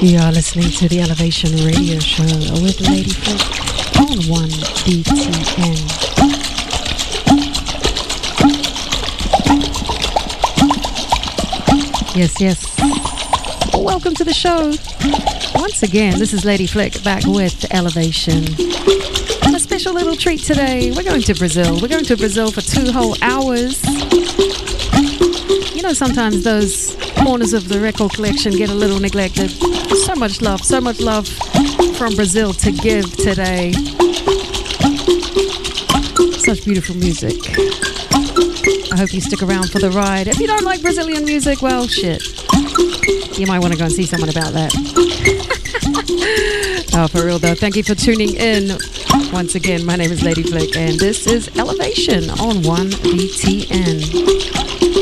You are listening to the Elevation Radio Show with Lady Flick on 1BTN. Yes, yes. Welcome to the show. Once again, this is Lady Flick back with Elevation. And a special little treat today. We're going to Brazil. We're going to Brazil for 2 whole hours. You know, sometimes those corners of the record collection get a little neglected. So much love from Brazil to give today. Such beautiful music. I hope you stick around for the ride. If you don't like Brazilian music, well, shit. You might want to go and see someone about that. Oh, for real though. Thank you for tuning in. Once again, my name is Lady Flick, and this is Elevation on 1BTN.